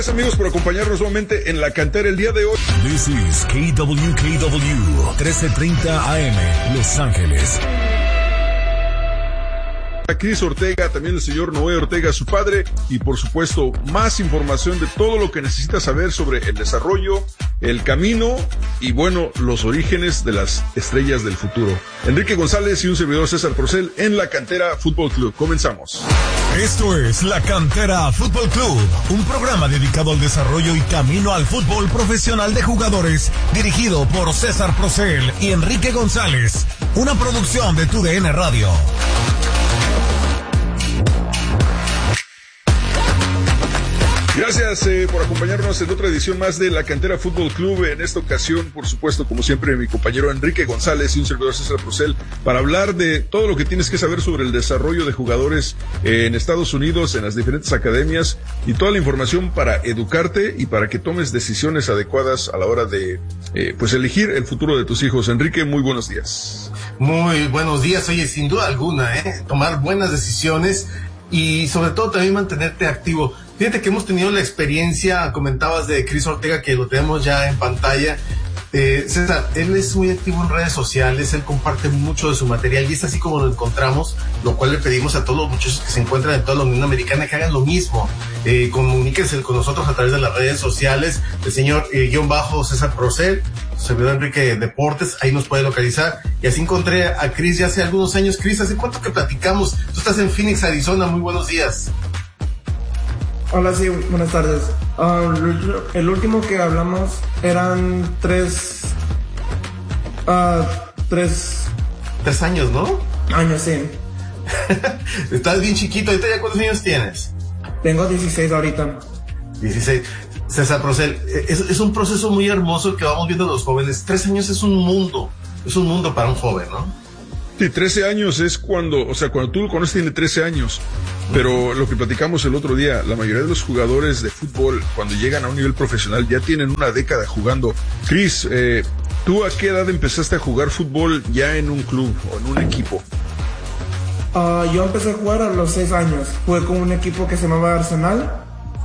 Gracias, amigos, por acompañarnos nuevamente en La Cantera el día de hoy. This is KWKW 1330 AM, Los Ángeles. A Cris Ortega, también el señor Noé Ortega, su padre, y por supuesto más información de todo lo que necesitas saber sobre el desarrollo, el camino y bueno, los orígenes de las estrellas del futuro. Enrique González y un servidor César Procel en La Cantera Fútbol Club. Comenzamos. Esto es La Cantera Fútbol Club, un programa dedicado al desarrollo y camino al fútbol profesional de jugadores, dirigido por César Procel y Enrique González, una producción de TUDN Radio. Gracias por acompañarnos en otra edición más de La Cantera Fútbol Club. En esta ocasión, por supuesto, como siempre, mi compañero Enrique González y un servidor César Procel para hablar de todo lo que tienes que saber sobre el desarrollo de jugadores en Estados Unidos, en las diferentes academias y toda la información para educarte y para que tomes decisiones adecuadas a la hora de pues elegir el futuro de tus hijos. Enrique, muy buenos días. Muy buenos días. Oye, sin duda alguna, tomar buenas decisiones y sobre todo también mantenerte activo. Fíjate que hemos tenido la experiencia, comentabas de Cris Ortega, que lo tenemos ya en pantalla. César, él es muy activo en redes sociales, él comparte mucho de su material y es así como lo encontramos, lo cual le pedimos a todos los muchachos que se encuentran en toda la Unión Americana que hagan lo mismo. Comuníquense con nosotros a través de las redes sociales, el señor César Procel, servidor Enrique Deportes, ahí nos puede localizar. Y así encontré a Cris ya hace algunos años. Cris, ¿hace cuánto que platicamos? Tú estás en Phoenix, Arizona, muy buenos días. Hola, sí, buenas tardes. El último que hablamos eran 3 años, ¿no? Años, sí. Estás bien chiquito. ¿Ahorita ya cuántos años tienes? Tengo 16 ahorita. 16. César Procel, es un proceso muy hermoso que vamos viendo los jóvenes. 3 años es un mundo para un joven, ¿no? Sí, 13 años es cuando tú lo conoces tiene 13 años. Pero lo que platicamos el otro día, la mayoría de los jugadores de fútbol, cuando llegan a un nivel profesional, ya tienen una década jugando. Cris, ¿tú a qué edad empezaste a jugar fútbol ya en un club o en un equipo? Yo empecé a jugar a los 6 años. Jugué con un equipo que se llamaba Arsenal.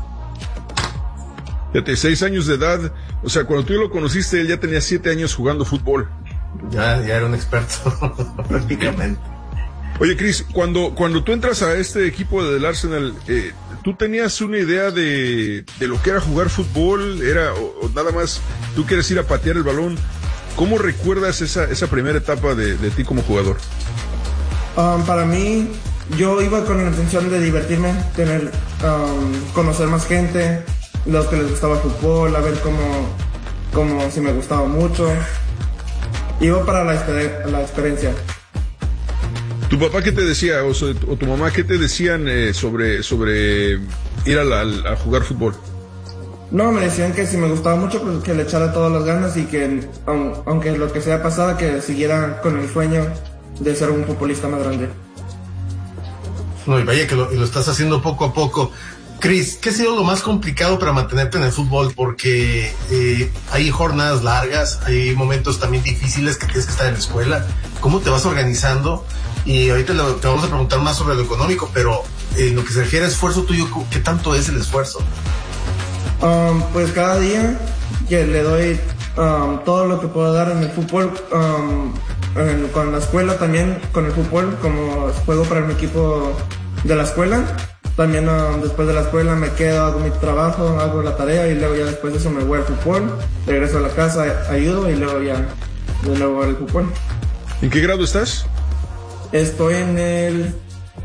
Fíjate, 6 años de edad. O sea, cuando tú lo conociste, él ya tenía 7 años jugando fútbol. Ya era un experto, prácticamente. Oye, Cris, cuando tú entras a este equipo del Arsenal, ¿tú tenías una idea de lo que era jugar fútbol? ¿O nada más tú quieres ir a patear el balón? ¿Cómo recuerdas esa primera etapa de ti como jugador? Para mí, yo iba con la intención de divertirme, conocer más gente, los que les gustaba el fútbol, a ver cómo si me gustaba mucho. Iba para la experiencia. ¿Tu papá qué te decía o tu mamá qué te decían sobre ir a jugar fútbol? No, me decían que si me gustaba mucho, pues que le echara todas las ganas y que aunque lo que sea pasara, que siguiera con el sueño de ser un futbolista más grande. No, y vaya que lo estás haciendo poco a poco. Cris, ¿qué ha sido lo más complicado para mantenerte en el fútbol? Porque hay jornadas largas, hay momentos también difíciles que tienes que estar en la escuela. ¿Cómo te vas organizando? Y ahorita te vamos a preguntar más sobre lo económico, pero en lo que se refiere a esfuerzo tuyo, ¿qué tanto es el esfuerzo? Pues cada día que le doy todo lo que puedo dar en el fútbol, con la escuela también, con el fútbol, como juego para mi equipo de la escuela. También después de la escuela me quedo, hago mi trabajo, hago la tarea y luego ya después de eso me voy al fútbol, regreso a la casa, ayudo y luego ya de nuevo al fútbol. ¿En qué grado estás? Estoy en el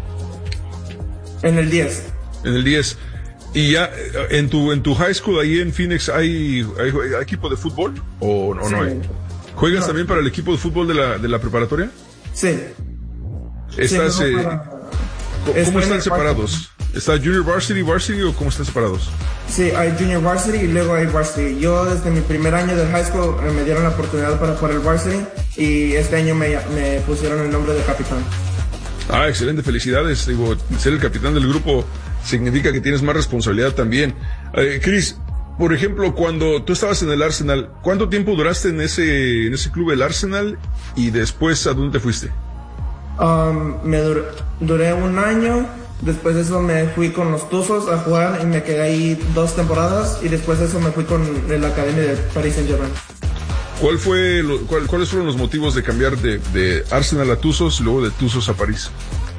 10. En el 10. ¿Y ya en tu high school ahí en Phoenix hay equipo de fútbol o sí. No hay? ¿Juegas también para el equipo de fútbol de la preparatoria? Sí. ¿Estás, sí, ¿Cómo están separados? ¿Está Junior Varsity o cómo están separados? Sí, hay Junior Varsity y luego hay Varsity. Yo desde mi primer año del high school me dieron la oportunidad para jugar el Varsity y este año me pusieron el nombre de capitán. Excelente, felicidades. Digo, ser el capitán del grupo significa que tienes más responsabilidad también. Cris, por ejemplo, cuando tú estabas en el Arsenal, ¿cuánto tiempo duraste en ese club del Arsenal y después a dónde te fuiste? Duré un año Después de eso me fui con los Tuzos a jugar y me quedé ahí 2 temporadas. Y después de eso me fui con la academia de Paris Saint-Germain. ¿Cuáles fueron los motivos de cambiar de Arsenal a Tuzos y luego de Tuzos a París?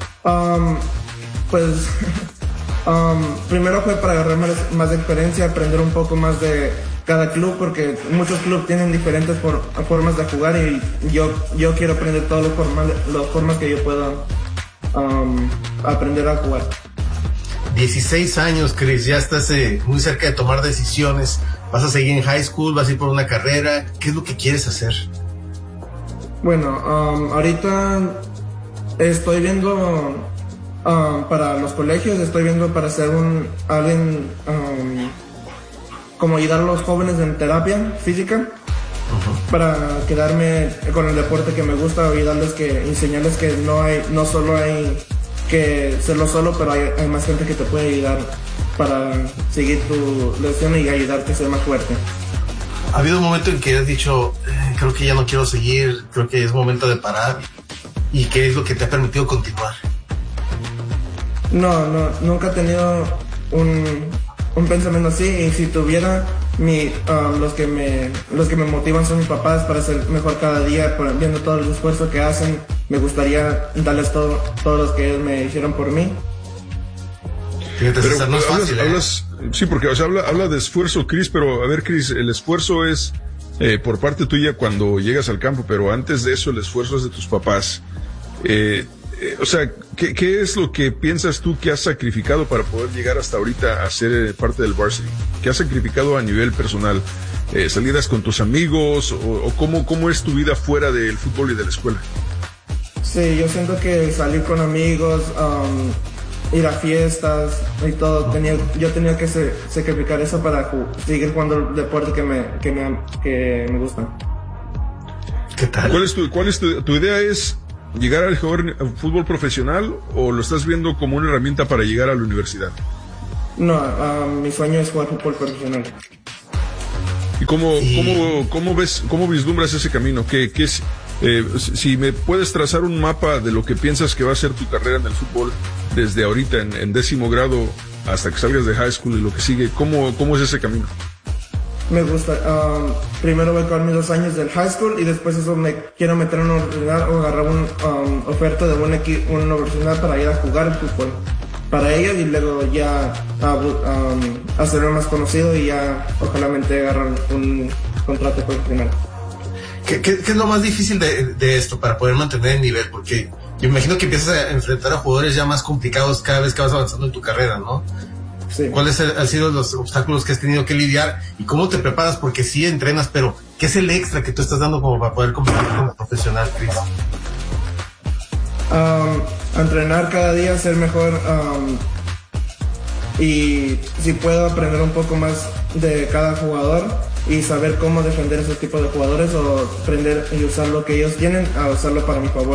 Pues primero fue para agarrar más experiencia, aprender un poco más de cada club, porque muchos clubes tienen diferentes formas de jugar y yo quiero aprender todas las formas que yo pueda aprender a jugar. 16 años, Chris, ya estás muy cerca de tomar decisiones. ¿Vas a seguir en high school? ¿Vas a ir por una carrera? ¿Qué es lo que quieres hacer? Bueno, ahorita estoy viendo para los colegios, estoy viendo para ser alguien como ayudar a los jóvenes en terapia física, para quedarme con el deporte que me gusta, enseñarles que no solo hay que hacerlo solo, pero hay más gente que te puede ayudar para seguir tu lesión y ayudarte a ser más fuerte. ¿Ha habido un momento en que has dicho, creo que ya no quiero seguir, creo que es momento de parar? ¿Y qué es lo que te ha permitido continuar? No, nunca he tenido un pensamiento así, y si tuviera, los que me motivan son mis papás para ser mejor cada día, viendo todo el esfuerzo que hacen. Me gustaría darles todo lo que ellos me hicieron por mí. Fíjate, César, no es fácil, sí, porque habla de esfuerzo, Chris, pero a ver, Chris, el esfuerzo es por parte tuya cuando llegas al campo, pero antes de eso el esfuerzo es de tus papás. O sea, ¿qué es lo que piensas tú que has sacrificado para poder llegar hasta ahorita a ser parte del varsity? ¿Qué has sacrificado a nivel personal? ¿Salidas con tus amigos? ¿O cómo es tu vida fuera del fútbol y de la escuela? Sí, yo siento que salir con amigos, ir a fiestas y todo, yo tenía que sacrificar eso para seguir jugando el deporte que me gusta. ¿Qué tal? ¿Cuál es tu idea? ¿Es llegar al jugar fútbol profesional o lo estás viendo como una herramienta para llegar a la universidad? No, mi sueño es jugar fútbol profesional. ¿Y cómo vislumbras ese camino? ¿Qué es? Si me puedes trazar un mapa de lo que piensas que va a ser tu carrera en el fútbol desde ahorita en 10º grado hasta que salgas de high school y lo que sigue, ¿cómo es ese camino? Me gusta, primero voy a acabar mis 2 años del high school y después eso me quiero meter en una universidad o agarrar una oferta de una universidad para ir a jugar el fútbol para ellos y luego ya hacerlo más conocido y ya ojalá agarrar un contrato profesional. ¿Qué es lo más difícil de esto para poder mantener el nivel? Porque yo imagino que empiezas a enfrentar a jugadores ya más complicados cada vez que vas avanzando en tu carrera, ¿no? Sí. ¿Cuáles han sido los obstáculos que has tenido que lidiar y cómo te preparas? Porque sí entrenas, pero ¿qué es el extra que tú estás dando como para poder competir como profesional, Chris? Entrenar cada día, ser mejor, y si puedo aprender un poco más de cada jugador y saber cómo defender ese tipo de jugadores o aprender y usar lo que ellos tienen a usarlo para mi favor.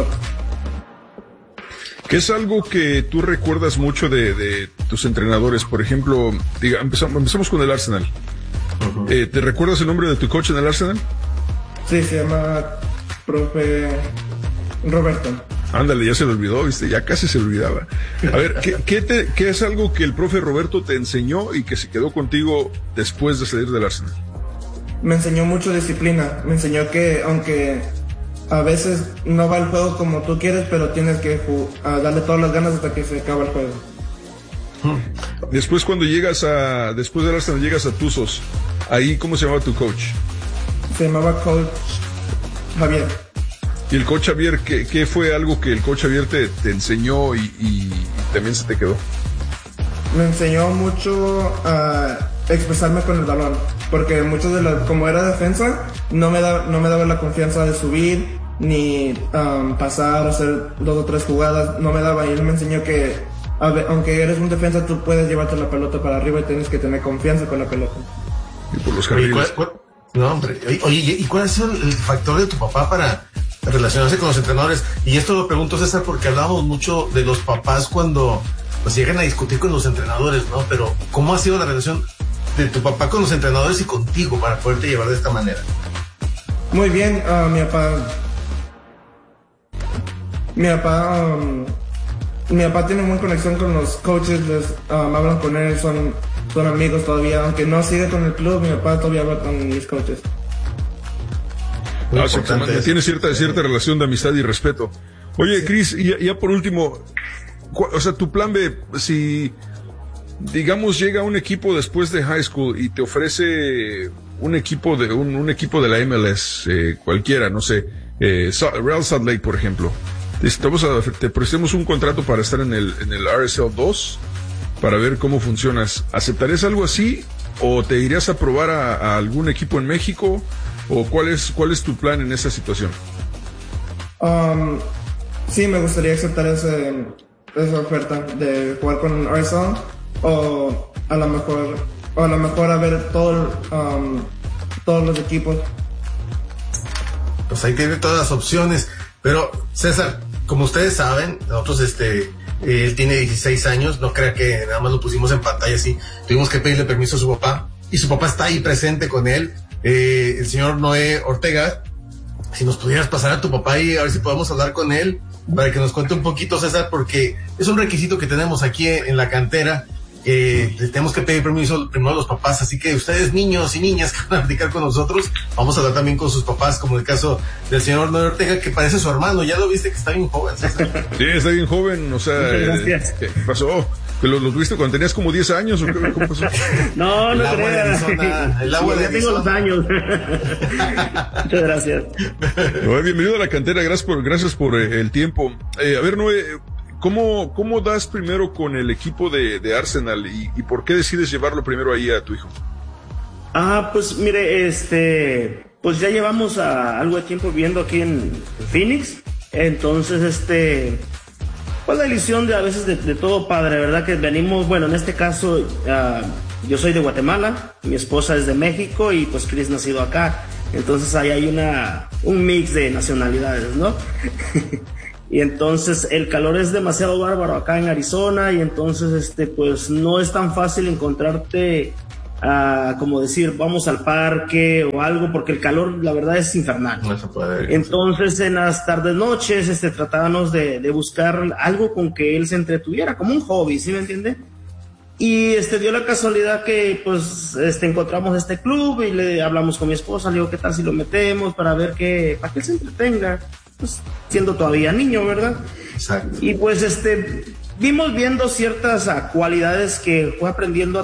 ¿Qué es algo que tú recuerdas mucho de tus entrenadores? Por ejemplo, empezamos con el Arsenal. Uh-huh. ¿Te recuerdas el nombre de tu coach en el Arsenal? Sí, se llama profe Roberto. Ándale, ya se le olvidó, ¿viste? Ya casi se le olvidaba. A ver, ¿qué es algo que el profe Roberto te enseñó y que se quedó contigo después de salir del Arsenal? Me enseñó mucho disciplina. Me enseñó que aunque a veces no va el juego como tú quieres, pero tienes que darle todas las ganas hasta que se acaba el juego. Después después del Arsenal llegas a Tuzos. Ahí, ¿cómo se llamaba tu coach? Se llamaba coach Javier. ¿Y el coach Javier, qué fue algo que el coach Javier te enseñó y también se te quedó? Me enseñó mucho a expresarme con el balón, porque como era defensa, no me daba la confianza de subir, ni pasar, hacer 2 o 3 jugadas, no me daba, y él me enseñó que aunque eres un defensa, tú puedes llevarte la pelota para arriba y tienes que tener confianza con la pelota. Y por los jardines. No, hombre, oye, ¿y cuál es el factor de tu papá para relacionarse con los entrenadores? Y esto lo pregunto, César, porque hablábamos mucho de los papás cuando pues llegan a discutir con los entrenadores, ¿no? Pero ¿cómo ha sido la relación de tu papá con los entrenadores y contigo para poderte llevar de esta manera? Muy bien, mi papá mi papá tiene buena conexión con los coaches, hablan con él, son amigos todavía, aunque no sigue con el club, mi papá todavía habla con mis coaches. Tiene cierta relación de amistad y respeto. Oye, Chris, ya por último, o sea, tu plan B, si digamos llega un equipo después de high school y te ofrece un equipo de la MLS, cualquiera, no sé, Real Salt Lake, por ejemplo, te prestemos un contrato para estar en el RSL 2 para ver cómo funcionas. ¿Aceptarías algo así o te irías a probar a algún equipo en México? ¿O cuál es tu plan en esa situación? Sí, me gustaría aceptar esa oferta de jugar con RSL o a lo mejor a ver todos los equipos. Pues ahí tiene todas las opciones. Pero César, como ustedes saben, nosotros él tiene 16 años, no crea que nada más lo pusimos en pantalla así. Tuvimos que pedirle permiso a su papá y su papá está ahí presente con él. El señor Noé Ortega, si nos pudieras pasar a tu papá y a ver si podemos hablar con él para que nos cuente un poquito, César, porque es un requisito que tenemos aquí en la cantera. Tenemos que pedir permiso primero a los papás, así que ustedes, niños y niñas que van a platicar con nosotros, vamos a hablar también con sus papás, como el caso del señor Noé Ortega, que parece su hermano. Ya lo viste que está bien joven, César. Sí, está bien joven, o sea, ¿qué pasó? ¿Que lo tuviste cuando tenías como 10 años o qué pasó? No creas. El agua de ya tengo los años. Muchas gracias. Bienvenido a la cantera, gracias por el tiempo. A ver, Noé, ¿cómo das primero con el equipo de Arsenal y por qué decides llevarlo primero ahí a tu hijo? Pues mire, pues ya llevamos algo de tiempo viviendo aquí en Phoenix, entonces pues la ilusión a veces de todo padre, ¿verdad? Que venimos, bueno, en este caso yo soy de Guatemala, mi esposa es de México y pues Chris nacido acá, entonces ahí hay un mix de nacionalidades, ¿no? Y entonces el calor es demasiado bárbaro acá en Arizona y entonces pues no es tan fácil encontrarte como decir vamos al parque o algo, porque el calor la verdad es infernal. No se puede. Entonces en las tardes noches tratábamos de buscar algo con que él se entretuviera, como un hobby, ¿sí me entiende? Y dio la casualidad que pues encontramos este club y le hablamos con mi esposa, le digo qué tal si lo metemos para ver para que él se entretenga, pues siendo todavía niño, ¿verdad? Exacto. Y pues vimos viendo ciertas cualidades que fue aprendiendo